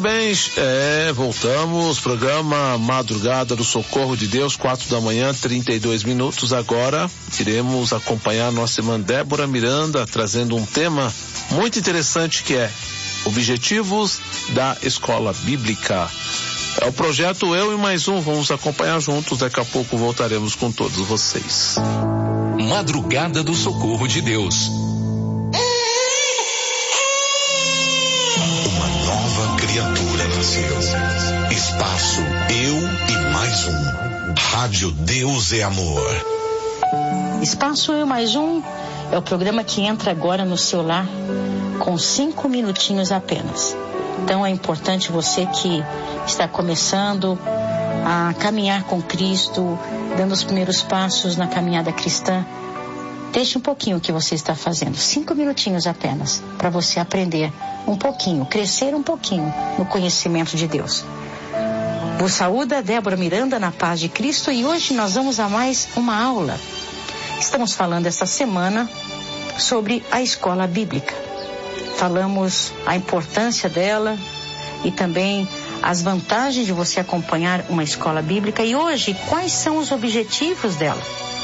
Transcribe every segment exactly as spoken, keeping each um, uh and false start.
bem, é, voltamos, programa Madrugada do Socorro de Deus, quatro da manhã, trinta e dois minutos. Agora iremos acompanhar nossa irmã Débora Miranda trazendo um tema muito interessante, que é Objetivos da Escola Bíblica. É o projeto Eu e Mais Um, vamos acompanhar juntos, daqui a pouco voltaremos com todos vocês. Madrugada do Socorro de Deus. Criatura nasceu. Espaço Eu e Mais Um. Rádio Deus é Amor. Espaço Eu e Mais Um é o programa que entra agora no seu lar com cinco minutinhos apenas. Então é importante você que está começando a caminhar com Cristo, dando os primeiros passos na caminhada cristã, deixe um pouquinho o que você está fazendo, cinco minutinhos apenas, para você aprender um pouquinho, crescer um pouquinho no conhecimento de Deus. Vos saúda Débora Miranda na paz de Cristo, e hoje nós vamos a mais uma aula. Estamos falando esta semana sobre a escola bíblica. Falamos a importância dela e também as vantagens de você acompanhar uma escola bíblica, e hoje quais são os objetivos dela.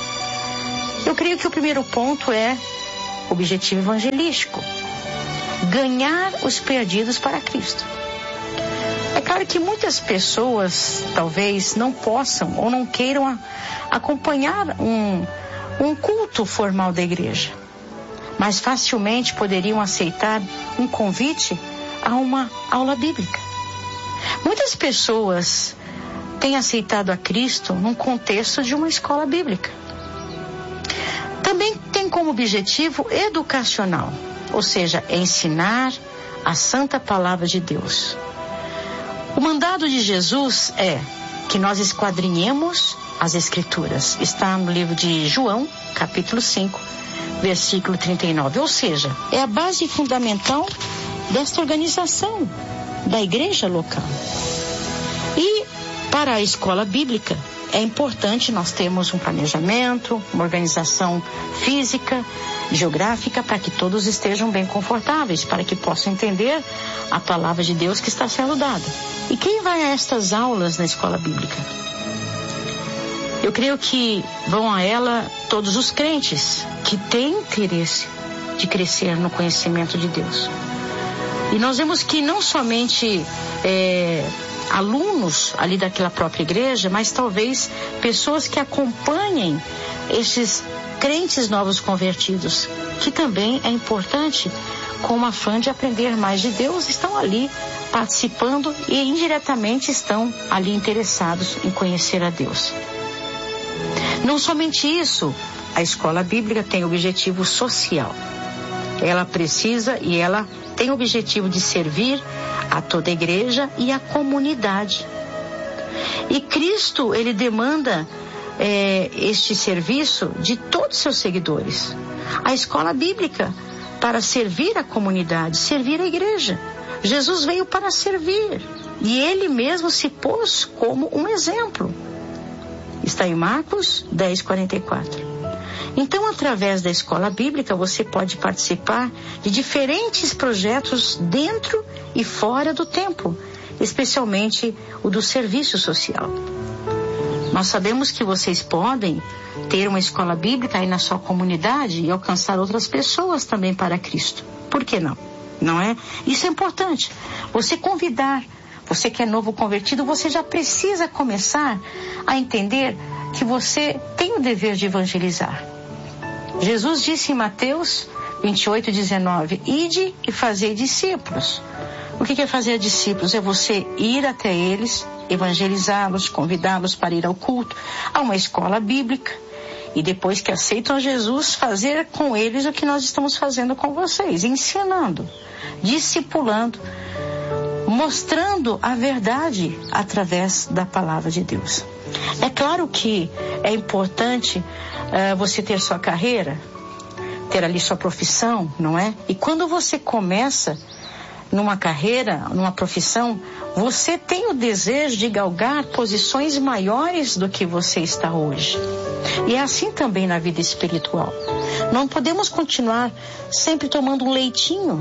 Eu creio que o primeiro ponto é objetivo evangelístico. Ganhar os perdidos para Cristo. É claro que muitas pessoas talvez não possam ou não queiram a, acompanhar um, um culto formal da igreja, mas facilmente poderiam aceitar um convite a uma aula bíblica. Muitas pessoas têm aceitado a Cristo num contexto de uma escola bíblica. Também tem como objetivo educacional, ou seja, ensinar a santa palavra de Deus. O mandado de Jesus é que nós esquadrinhemos as Escrituras. Está no livro de João, capítulo cinco, versículo trinta e nove. Ou seja, é a base fundamental desta organização da igreja local. E para a escola bíblica, é importante nós termos um planejamento, uma organização física, geográfica, para que todos estejam bem confortáveis, para que possam entender a palavra de Deus que está sendo dada. E quem vai a estas aulas na escola bíblica? Eu creio que vão a ela todos os crentes que têm interesse de crescer no conhecimento de Deus. E nós vemos que não somente é, alunos ali daquela própria igreja, mas talvez pessoas que acompanhem esses crentes novos convertidos, que também é importante, com o afã de aprender mais de Deus, estão ali participando e indiretamente estão ali interessados em conhecer a Deus. Não somente isso, a escola bíblica tem objetivo social. Ela precisa e ela tem o objetivo de servir a toda a igreja e a comunidade. E Cristo, ele demanda é, este serviço de todos os seus seguidores. A escola bíblica para servir a comunidade, servir a igreja. Jesus veio para servir e ele mesmo se pôs como um exemplo. Está em Marcos dez, quarenta e quatro. Então, através da escola bíblica, você pode participar de diferentes projetos dentro e fora do templo, especialmente o do serviço social. Nós sabemos que vocês podem ter uma escola bíblica aí na sua comunidade e alcançar outras pessoas também para Cristo. Por que não? Não é? Isso é importante. Você convidar, você que é novo convertido, você já precisa começar a entender que você tem o dever de evangelizar. Jesus disse em Mateus vinte e oito, dezenove, ide e fazei discípulos. O que é fazer discípulos? É você ir até eles, evangelizá-los, convidá-los para ir ao culto, a uma escola bíblica, e depois que aceitam Jesus, fazer com eles o que nós estamos fazendo com vocês, ensinando, discipulando, mostrando a verdade através da palavra de Deus. É claro que é importante uh, você ter sua carreira, ter ali sua profissão, não é? E quando você começa numa carreira, numa profissão, você tem o desejo de galgar posições maiores do que você está hoje. E é assim também na vida espiritual. Não podemos continuar sempre tomando um leitinho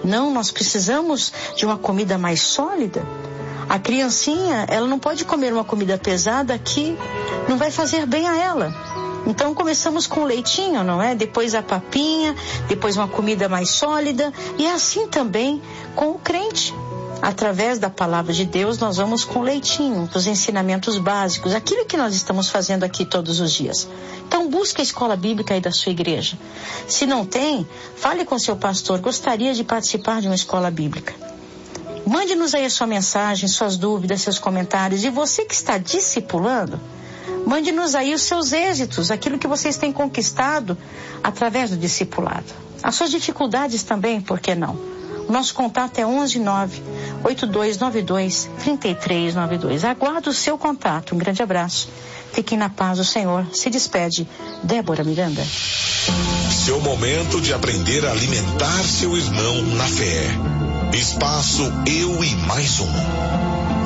Não, nós precisamos de uma comida mais sólida. A criancinha, ela não pode comer uma comida pesada que não vai fazer bem a ela. Então começamos com o leitinho, não é? Depois a papinha, depois uma comida mais sólida, e assim também com o crente. Através da palavra de Deus, nós vamos com o leitinho, os ensinamentos básicos, aquilo que nós estamos fazendo aqui todos os dias. Então busque a escola bíblica aí da sua igreja. Se não tem, fale com seu pastor, gostaria de participar de uma escola bíblica. Mande-nos aí a sua mensagem, suas dúvidas, seus comentários. E você que está discipulando, mande-nos aí os seus êxitos, aquilo que vocês têm conquistado através do discipulado. As suas dificuldades também, por que não? O nosso contato é onze nove oito dois nove dois três três nove dois. Aguardo o seu contato. Um grande abraço. Fiquem na paz do Senhor. Se despede, Débora Miranda. Seu momento de aprender a alimentar seu irmão na fé. Espaço Eu e Mais Um.